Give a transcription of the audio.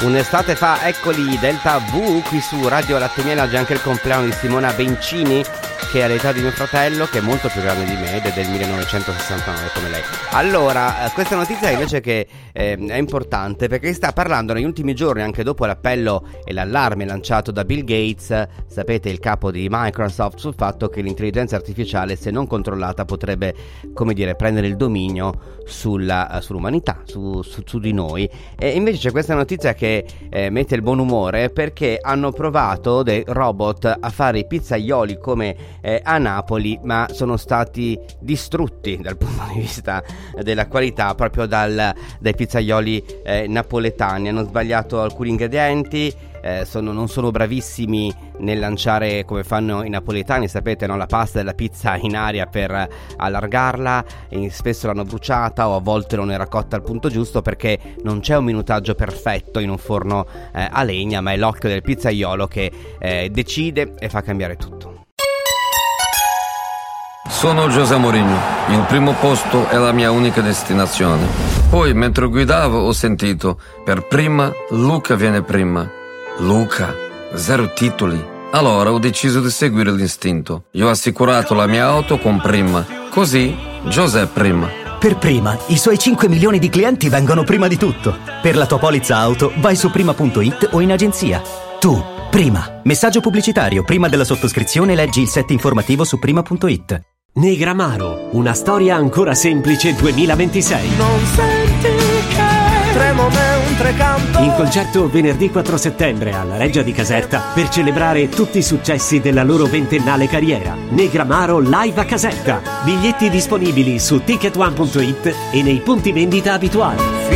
Un'estate fa, eccoli, Delta V qui su Radio Latte Miele. Oggi anche il compleanno di Simona Bencini, che è l'età di mio fratello, che è molto più grande di me ed è del 1969 come lei. Allora, questa notizia invece che è importante perché sta parlando negli ultimi giorni, anche dopo l'appello e l'allarme lanciato da Bill Gates, sapete, il capo di Microsoft, sul fatto che l'intelligenza artificiale, se non controllata, potrebbe, come dire, prendere il dominio sull'umanità, su di noi. E invece c'è questa notizia che mette il buon umore, perché hanno provato dei robot a fare i pizzaioli come a Napoli, ma sono stati distrutti dal punto di vista della qualità proprio dai pizzaioli napoletani. Hanno sbagliato alcuni ingredienti, non sono bravissimi nel lanciare come fanno i napoletani, sapete, no? La pasta della pizza in aria per allargarla, e spesso l'hanno bruciata o a volte non era cotta al punto giusto, perché non c'è un minutaggio perfetto in un forno a legna, ma è l'occhio del pizzaiolo che decide e fa cambiare tutto. Sono José Mourinho, il primo posto è la mia unica destinazione. Poi mentre guidavo ho sentito, per prima Luca viene prima. Luca, 0 titoli. Allora ho deciso di seguire l'istinto. Io ho assicurato la mia auto con Prima. Così José prima. Per Prima, i suoi 5 milioni di clienti vengono prima di tutto. Per la tua polizza auto vai su prima.it o in agenzia. Tu, Prima. Messaggio pubblicitario. Prima della sottoscrizione leggi il set informativo su prima.it. Negramaro, una storia ancora semplice 2026. Non senti che tremo mentre canto. In concerto venerdì 4 settembre alla Reggia di Caserta per celebrare tutti i successi della loro 20ennale carriera. Negramaro live a Caserta. Biglietti disponibili su ticketone.it e nei punti vendita abituali.